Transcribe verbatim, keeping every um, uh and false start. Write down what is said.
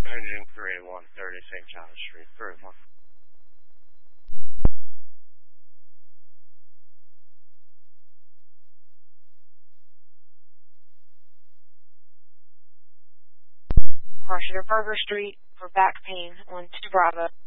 Engine three one thirty Saint John Street, three one. Crusader Burger Street for back pain on two Bravo.